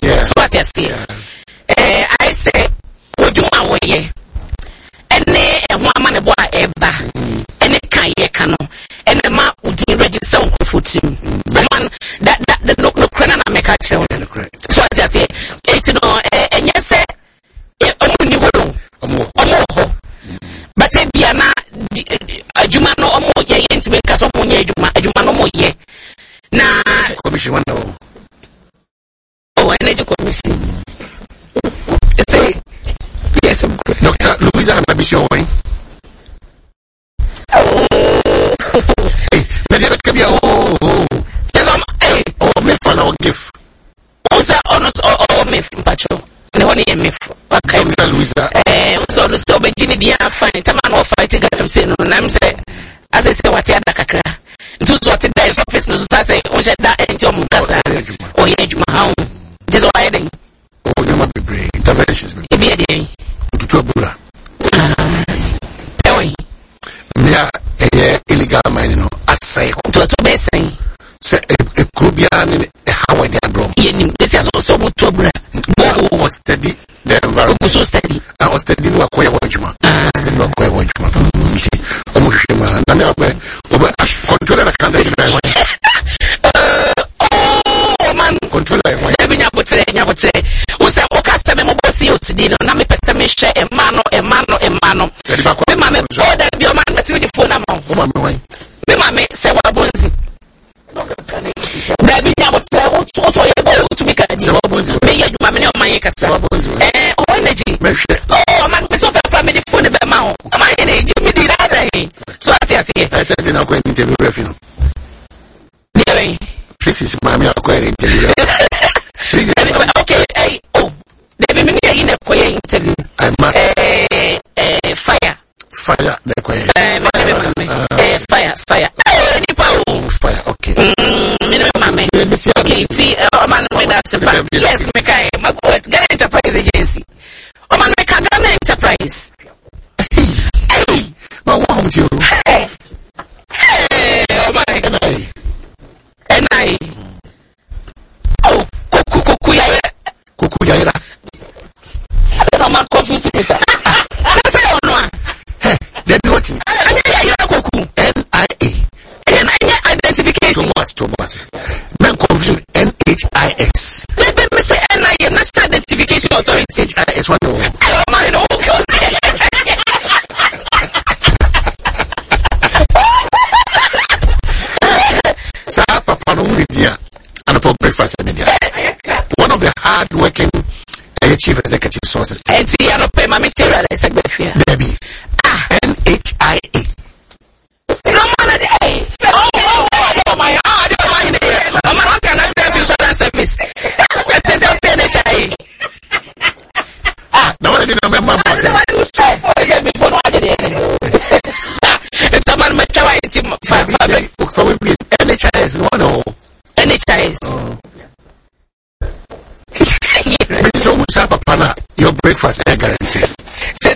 So what you say? I say, would you want ye? And one man boy eba, and it can ye cano, and the man would register on footing. The man that no credit make action. So what you say? It's and yes, but if you are not a Juma no more, ye to make us upon ye, Juma no more ye. Now, commission one. Oh, energy commission. Yes, Dr. Louisa and Bishop Wayne. Oh, me for no gift. Also, honest or me from Patrol. And one year me for Louisa. So the store Virginia, the fine time of fighting. I'm saying, I'm saying, as I say, what I had a crack. Do what the day for business. I say, oh, that ain't your Mukasa. Oh, yeah, you my just why I didn't. Oh, you might be brave. Interventions. Be a day. Yeah, illegal mining. I say, to a basin. Say, a Kubian in a Howard drum. This is also good to breath. Was steady, the environment was so steady. I was steady to acquire what you want. Steady to acquire what you want. Controller, I can't oh, man, controller, I would say, was a customer mobile sales today. No, me pestamesha, a mano. The mamma, all that your man, that's really phone amount. The mamma, say what bonzi. Baby, I would say, what to make a deal. May you, mamma, my castle. Oh, energy. Oh, man, we saw the family phone about mount. My energy, me did other. So I say, I said, I'm going to be refuge. This is mammy acquiring. Okay, oh, David, me in a quiet interview. I'm fire, the quiet. Fire. Fire, okay. Okay, see, man, that's yes, Mekai, my God, Ghana Enterprise Agency. Oh, man, Mekai, Ghana Enterprise. But what would you? Hey, oh, my God. And I. Oh, Kukuyaira. I don't know, I'm confused with that. That's why I don't know. Hey, they're watching. NIA. Identification. Thomas. Men confusion. NHIS. Let me say NIA, National Identification Authority. NHIS, what do you want? I don't mind. Sir, Papa, no media. And upon breakfast media. One of the hard-working chief executive sources. And see, I don't pay my material. I said, baby. NHIA. No man, oh my God, I'm not going to serve insurance service. It is NHIA. No one didn't remember. I will try for it before I did it. It's a man, my child, for we be NHIS, no one. NHIS. So much Papa, your breakfast, I guarantee.